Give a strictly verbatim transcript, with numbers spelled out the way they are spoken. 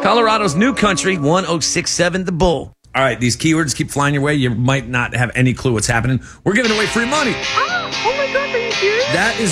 Colorado's new country, one oh six point seven The Bull. All right, these keywords keep flying your way. You might not have any clue what's happening. We're giving away free money. Oh, oh my God, are you serious? That is